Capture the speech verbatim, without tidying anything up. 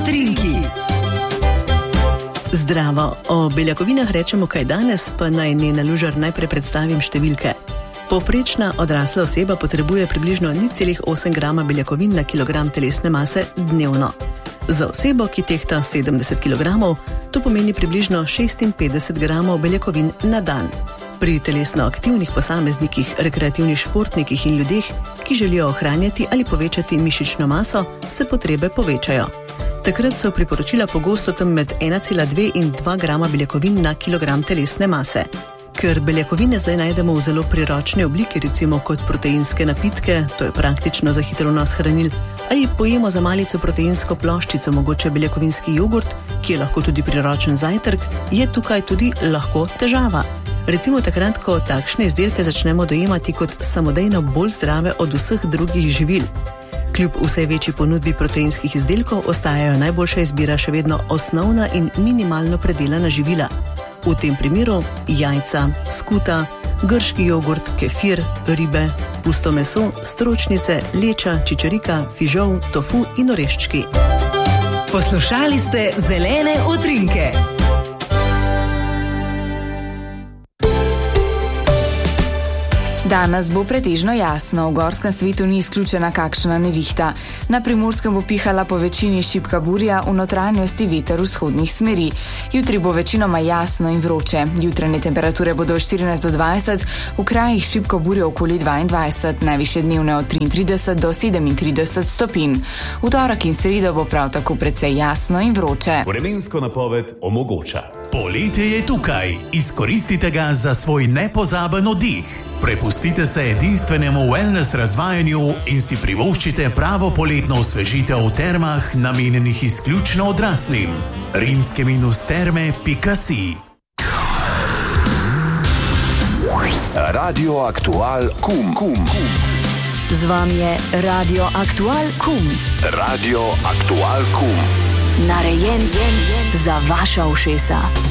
utrinki. Zdravo, o beljakovinah rečemo kaj danes, pa naj Nena Lužar najprej predstavim številke. Povprečna odrasla oseba potrebuje približno nič celih osem grama beljakovin na kilogram telesne mase dnevno. Za osebo, ki tehta sedemdeset kilogramov, to pomeni približno šestinpetdeset gramov beljakovin na dan. Pri telesno aktivnih posameznikih, rekreativnih športnikih in ljudeh, ki želijo ohranjati ali povečati mišično maso, se potrebe povečajo. Takrat so priporočila pogosto tam med ena cela dve in dva grama beljakovin na kilogram telesne mase. Ker beljakovine zdaj najdemo v zelo priročni obliki, recimo kot proteinske napitke, to je praktično za hitro vnos hranil, ali pojemo za malico proteinsko ploščico, mogoče beljakovinski jogurt, ki je lahko tudi priročen zajtrk, je tukaj tudi lahko težava. Recimo takrat, ko takšne izdelke začnemo dojemati kot samodejno bolj zdrave od vseh drugih živil. Kljub vse večji ponudbi proteinskih izdelkov ostajajo najboljša izbira še vedno osnovna in minimalno predelana živila. V tem primeru jajca, skuta, grški jogurt, kefir, ribe, pusto meso, stročnice, leča, čičerika, fižol, tofu in oreščki. Poslušali ste Zelene utrinke. Danes bo pretežno jasno, v gorskem svetu ni izključena kakšna nevihta. Na Primorskem bo pihala po večini šibka burja, v notranjosti veter vzhodnih smeri. Jutri bo večinoma jasno in vroče. Jutranje temperature bodo od štirinajst do dvajset, v krajih šibko burje okoli dvaindvajset, najvišje dnevne od triintrideset do sedemintrideset stopinj. V torek in sredo bo prav tako precej jasno in vroče. Vremensko napoved omogoča. Poletje je tukaj, izkoristite ga za svoj nepozaben oddih. Prepustite se edinstvenemu wellness razvajanju in si privoščite pravo poletno osvežitev v termah, namenjenih izključno odraslim. rimske minus terme pika si. Radio Aktual Kum. Kum. Z vami je Radio Aktual Kum. Radio Aktual Kum. Narejen za vaša ušesa.